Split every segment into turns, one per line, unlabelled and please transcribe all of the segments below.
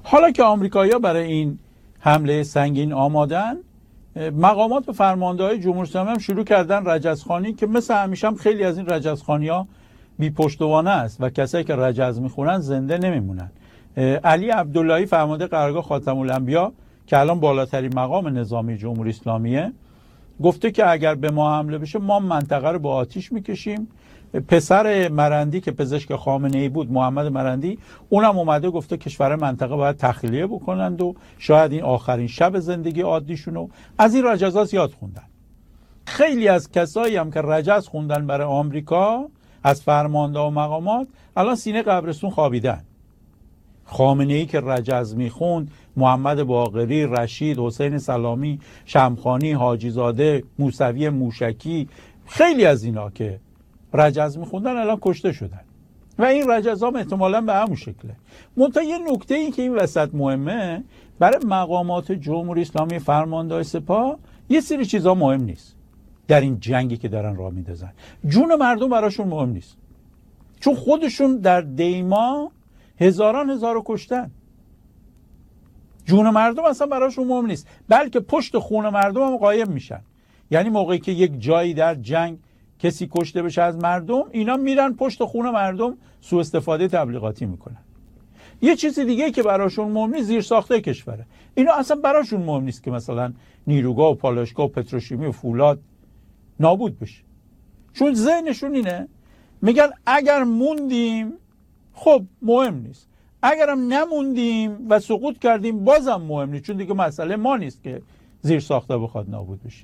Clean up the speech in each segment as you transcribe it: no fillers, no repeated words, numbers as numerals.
حالا که آمریکایی‌ها برای این حمله سنگین آمادن، مقامات به فرمانده‌های جمهوری اسلامی هم شروع کردن رجزخوانی که مثل همیشه هم خیلی از این رجزخوانی‌ها بی پشتوانه است و کسایی که رجز میخونن زنده نمیمونن. علی عبداللهی فرمانده قرارگاه خاتم الانبیا که الان بالاترین مقام نظامی جمهوری اسلامیه گفته که اگر به ما حمله بشه ما منطقه رو با آتیش میکشیم. پسر مرندی که پزشک خامنه‌ای بود، محمد مرندی، اونم اومده گفته کشور منطقه باید تخلیه بکنند و شاید این آخرین شب زندگی عادیشونو. از این رجزا زیاد خوندن. خیلی از کسایی هم که رجز خوندن برای آمریکا از فرمانده و مقامات الان سینه قبرستون خوابیدن. خامنه‌ای که رجز میخوند، محمد باقری، رشید، حسین سلامی، شمخانی، حاجیزاده، موسوی موشکی، خیلی از اینا که رجز میخوندن الان کشته شدن و این رجزام احتمالاً به همون شکله. منتها یه نکته این که این وسط مهمه، برای مقامات جمهوری اسلامی فرماندهای سپاه یه سری چیزا مهم نیست در این جنگی که دارن راه میندازن. جون مردم براشون مهم نیست، چون خودشون در دیما هزار کشتن. جون مردم اصلا براشون مهم نیست، بلکه پشت خون مردم هم قایم میشن. یعنی موقعی که یک جایی در جنگ کسی کشته بشه از مردم، اینا میرن پشت خون مردم سوء استفاده تبلیغاتی میکنن. یه چیز دیگه که براشون مهم نیست زیر ساخته کشوره. اینا اصلا براشون مهم نیست که مثلا نیروگاه و پالایشگاه و پتروشیمی و فولاد نابود بشه، چون ذهنشون اینه، میگن اگر موندیم خب مهم نیست، اگرم نموندیم و سقوط کردیم بازم مهم نیست، چون دیگه مسئله ما نیست که زیر ساخته بخواد نابود بشه.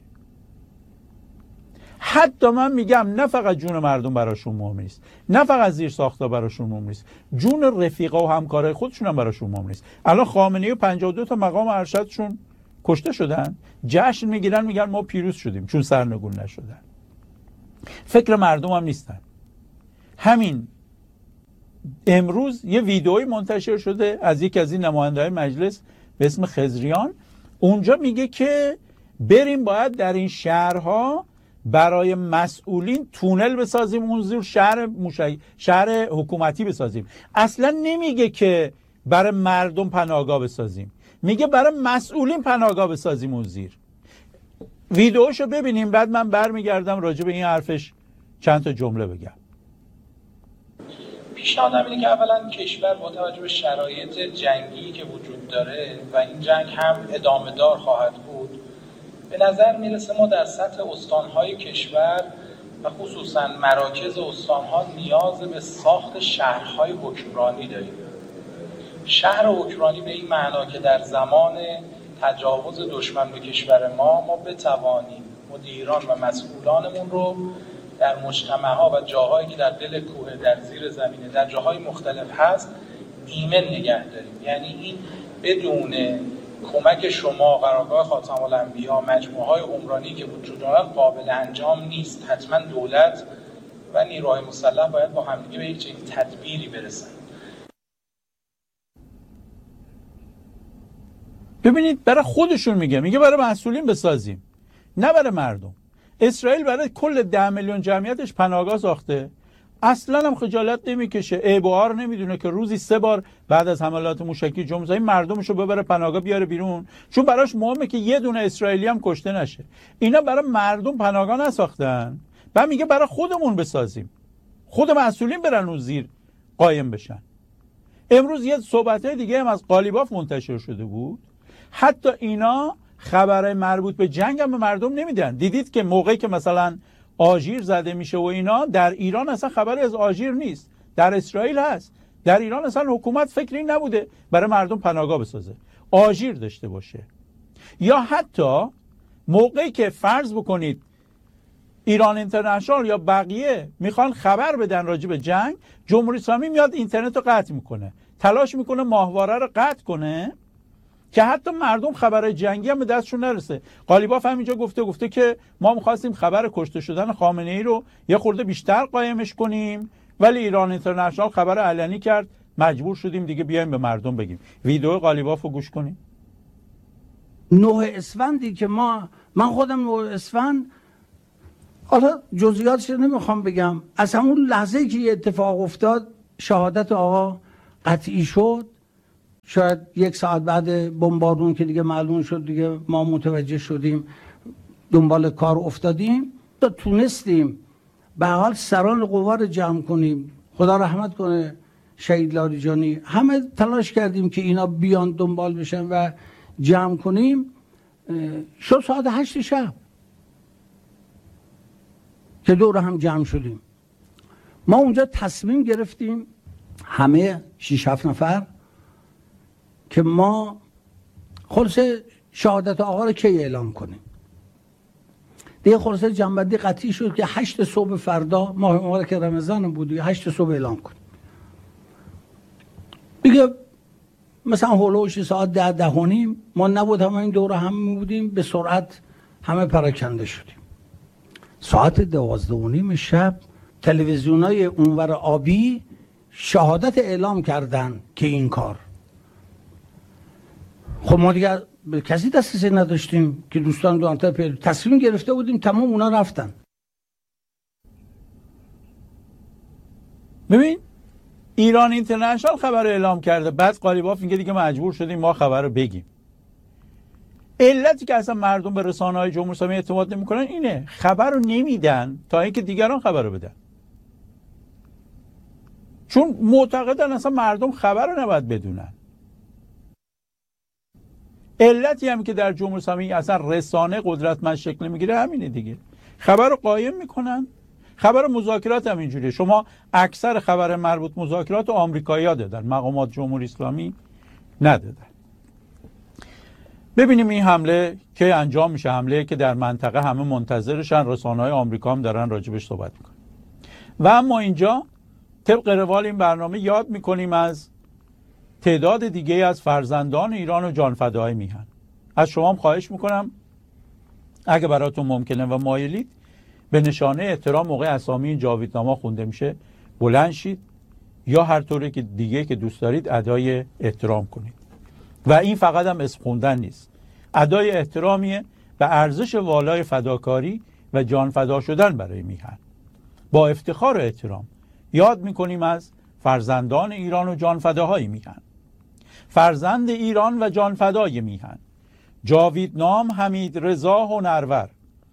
حتی من میگم نه فقط جون مردم براشون مهم نیست، نه فقط زیر ساخته براشون مهم نیست، جون رفیقا و همکارای خودشون هم براشون مهم نیست. الان خامنه‌ای و 52 تا مقام ارشدشون کشته شدن، جشن میگیرن، میگن ما پیروز شدیم چون سرنگون نشدن. فکر مردم هم نیستن. همین امروز یه ویدئویی منتشر شده از یکی از این نماینده‌های مجلس به اسم خضریان، اونجا میگه که بریم باید در این شهرها برای مسئولین تونل بسازیم، اون زیر شهر حکومتی بسازیم. اصلا نمیگه که برای مردم پناهگاه بسازیم، میگه برای مسئولین پناهگاه بسازیم اون زیر. ویدئوشو ببینیم بعد من برمیگردم راجع به این حرفش چند تا جمله بگم.
پیشنهادم اینه که اولا کشور با توجه به شرایط جنگی که وجود داره و این جنگ هم ادامه دار خواهد بود، به نظر میرسه ما در سطح استانهای کشور و خصوصا مراکز استانها نیاز به ساخت شهرهای حکمرانی داریم. شهر حکمرانی به این معنا که در زمان تجاوز دشمن به کشور ما بتوانیم مدیران و مسئولانمون رو در مجتمعها و جاهایی که در دل کوه، در زیر زمینه، در جاهای مختلف هست ایمن نگه داریم. یعنی این بدون کمک شما، قرارگاه خاتم الانبیا، مجموعه‌های عمرانی که وجود دارن قابل انجام نیست. حتما دولت و نیروهای مسلح باید با همدیگه به یک تدبیری برسن.
ببینید برای خودشون میگه برای مسئولین بسازیم، نه برای مردم. اسرائیل برای کل 10 میلیون جمعیتش پناهگاه ساخته، اصلا هم خجالت نمیکشه، عیب‌ها نمیدونه که روزی 3 بار بعد از حملات موشکی جمهوری مردمشو ببره پناهگاه بیاره بیرون، چون براش مهمه که یه دونه اسرائیلی هم کشته نشه. اینا برای مردم پناهگاه نساختن، بعد میگه برای خودمون بسازیم، خود مسئولین برن اون زیر قایم بشن. امروز یه صحبت‌های دیگه هم از قالیباف منتشر شده بود، حتی اینا خبرهای مربوط به جنگ هم به مردم نمیدن. دیدید که موقعی که مثلا آژیر زده میشه و اینا، در ایران اصلا خبری از آژیر نیست، در اسرائیل هست. در ایران اصلا حکومت فکری نبوده برای مردم پناهگاه بسازه، آژیر داشته باشه. یا حتی موقعی که فرض بکنید ایران اینترنشنال یا بقیه میخوان خبر بدن راجع به جنگ، جمهوری اسلامی میاد اینترنت رو قطع میکنه، تلاش میکنه ماهواره رو قطع کنه که حتی مردم خبر جنگی هم به دستشون نرسه. قالیباف همینجا گفته که ما می‌خواستیم خبر کشته شدن خامنه‌ای رو یه خورده بیشتر قایمش کنیم، ولی ایران اینترنشنال خبر علنی کرد، مجبور شدیم دیگه بیایم به مردم بگیم. ویدیو قالیباف رو گوش کنیم.
9 اسفندی که من خودم 9 اسفند، حالا جزئیاتش رو نمیخوام بگم، از همون لحظه‌ای که یه اتفاق افتاد، شهادت آقا قطعی شد، شاید 1 ساعت بعد بمبارون که دیگه معلوم شد، دیگه ما متوجه شدیم، دنبال کار افتادیم، تا تونستیم به حال سران قوا رو جمع کنیم. خدا رحمت کنه شهید لاریجانی، همه تلاش کردیم که اینا بیان دنبال بشن و جمع کنیم. شد ساعت 8 شب که دور هم جمع شدیم. ما اونجا تصمیم گرفتیم همه 6-7 نفر که ما خلاصه شهادت آقا رو کی اعلام کنیم. دیگه خلاصه جنبندی قطعی شد که 8 صبح فردا، ماه مبارک رمضان بود، 8 صبح اعلام کنیم. دیگه مثلا هولوش ساعت 10-10:30 ما نبود، همه این دوره هم بودیم، به سرعت همه پراکنده شدیم. ساعت 12:30 شب تلویزیونای اونور آبی شهادت اعلام کردن که این کار. خب ما دیگه به کسی دسترسی نداشتیم که دوستان دوانتر تصمیم گرفته بودیم، تمام اونا رفتن.
ببین ایران اینترنشنال خبر اعلام کرده، بعد قالیباف میگه دیگه مجبور شدیم ما خبر رو بگیم. علتی که اصلا مردم به رسانه‌های جمهوری اسلامی اعتماد نمی‌کنن اینه، خبر رو نمیدن تا اینکه دیگران خبر رو بدن، چون معتقدن اصلا مردم خبر رو نباید بدونن. علتی هم که در جمهوری اسلامی اصلا رسانه قدرتمند شکل میگیره همینه دیگه، خبر رو قایم میکنن. خبر مذاکرات هم اینجوریه، شما اکثر خبر مربوط مذاکرات رو آمریکایی‌ها دادن، مقامات جمهوری اسلامی ندادن. ببینیم این حمله که انجام میشه، حمله که در منطقه همه منتظرشن، رسانه‌های آمریکا هم دارن راجبش صحبت میکنن. و اما اینجا طبق روال این برنامه یاد میکنیم از تعداد دیگه از فرزندان ایران و جانفداهای میهن. از شما هم خواهش میکنم اگه براتون ممکنه و مایلید به نشانه احترام موقع اسامی این جاویدنامه خونده میشه بلند شید یا هر طوری که دیگه که دوست دارید ادای احترام کنید. و این فقط هم اسم خوندن نیست، ادای احترامیه به ارزش والای فداکاری و جان فدا شدن برای میهن. با افتخار و احترام یاد میکنیم از فرزندان ایران و جانفداهای میهن. فرزند ایران و جانفدای میهن: جاویدنام حمید رضا هنرور،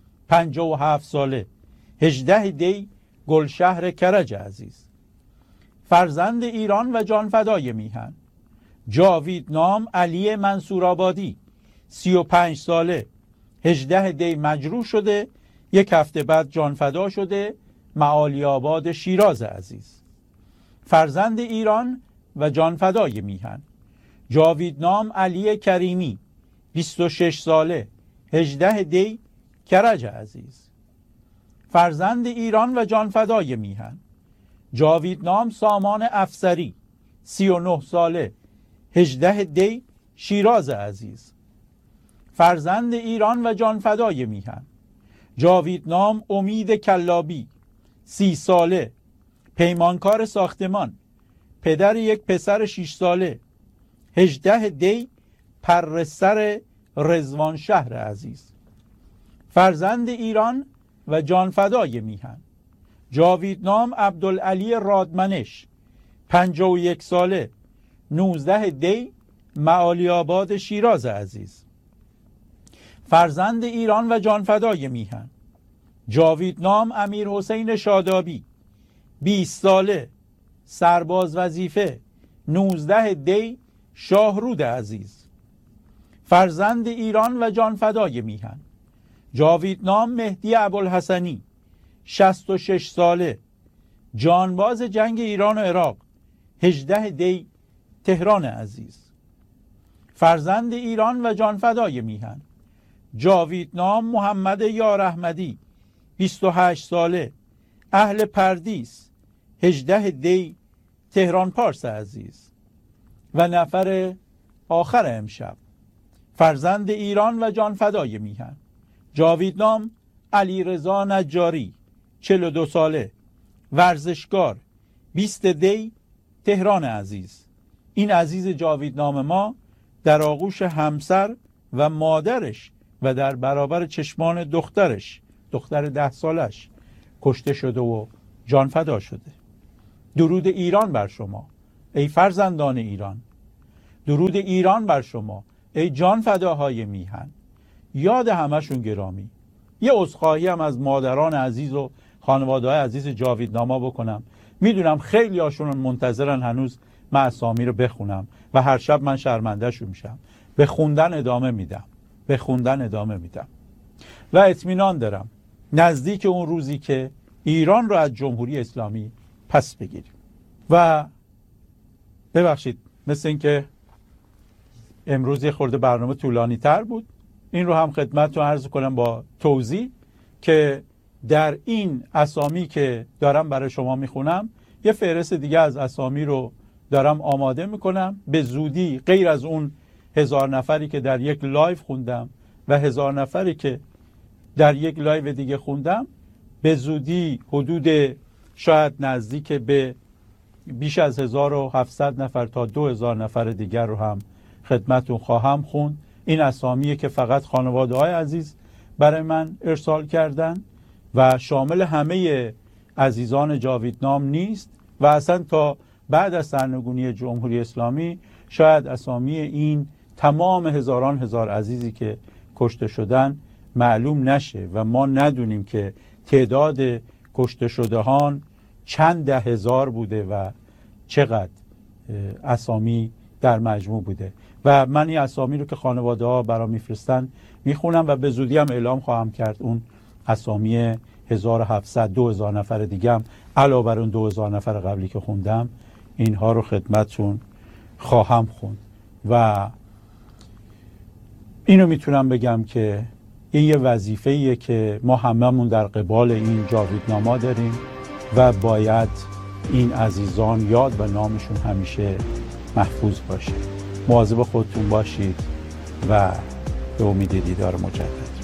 57 ساله، 18 دی، گلشهر کرج عزیز. فرزند ایران و جانفدای میهن: جاویدنام علی منصورآبادی، 35 ساله، 18 دی مجروح شده، 1 هفته بعد جانفدا شده، معالی آباد شیراز عزیز. فرزند ایران و جانفدای میهن: جاویدنام علی کریمی، 26 ساله، 18 دی، کرج عزیز. فرزند ایران و جانفدای میهن: جاویدنام سامان افسری، 39 ساله، 18 دی، شیراز عزیز. فرزند ایران و جانفدای میهن: جاویدنام امید کلابی، 30 ساله، پیمانکار ساختمان، پدر 1 پسر 6 ساله، 18 دی، پرسر رضوان شهر عزیز. فرزند ایران و جانفدای میهن: جاویدنام عبدالعلی رادمنش، 51 ساله، 19 دی، معالی آباد شیراز عزیز. فرزند ایران و جانفدای میهن: جاویدنام امیر حسین شادابی، 20 ساله، سرباز وظیفه، 19 دی، شاهرود عزیز. فرزند ایران و جانفدای میهن: جاویدنام مهدی ابوالحسنی، 66 ساله، جانباز جنگ ایران و عراق، 18 دی، تهران عزیز. فرزند ایران و جانفدای میهن: جاویدنام محمد یار احمدی، 28 ساله، اهل پردیس، 18 دی، تهران پارس عزیز. و نفر آخر امشب: فرزند ایران و جانفدای میهن: جاویدنام علی رضا نجاری، 42 ساله، ورزشکار، 20 دی، تهران عزیز. این عزیز جاویدنام ما در آغوش همسر و مادرش و در برابر چشمان دخترش، دختر 10 سالش، کشته شده و جان فدا شده. درود ایران بر شما ای فرزندان ایران. درود ایران بر شما ای جان فداهای میهن. یاد همشون گرامی. یه عذرخواهی هم از مادران عزیز و خانواده‌های عزیز جاویدنامه بکنم. میدونم خیلی هاشون منتظرن هنوز من اسامی رو بخونم و هر شب من شرمنده‌شون میشم. به خوندن ادامه میدم و اطمینان دارم نزدیک اون روزی که ایران رو از جمهوری اسلامی پس بگیریم. و ببخشید مثل این که امروز یه خورده برنامه طولانی تر بود، این رو هم خدمتتون عرض کنم با توضیح که در این اسامی که دارم برای شما میخونم یه فهرست دیگه از اسامی رو دارم آماده میکنم. به زودی غیر از اون 1000 نفری که در یک لایو خوندم و 1000 نفری که در یک لایو دیگه خوندم، به زودی حدود شاید نزدیک به بیش از 1700 نفر تا 2000 نفر دیگر رو هم خدمتون خواهم خوند. این اسامیه که فقط خانواده‌های عزیز برای من ارسال کردن و شامل همه عزیزان جاویدنام نیست و اصلا تا بعد از سرنگونی جمهوری اسلامی شاید اسامی این تمام هزاران هزار عزیزی که کشته شدن معلوم نشه و ما ندونیم که تعداد کشته شدهان چند ده هزار بوده و چقدر اسامی در مجموع بوده. و من این اسامی رو که خانواده ها برام میفرستن میخونم و به زودی هم اعلام خواهم کرد اون اسامی 1700 2000 نفر دیگه هم علاوه بر اون 2000 نفر قبلی که خوندم اینها رو خدمتتون خواهم خوند. و اینو میتونم بگم که این یه وظیفه‌ایه که ما هممون در قبال این جاویدنامه داریم و باید این عزیزان یاد و نامشون همیشه محفوظ باشه. مواظب خودتون باشید و به امید دیدار مجدد.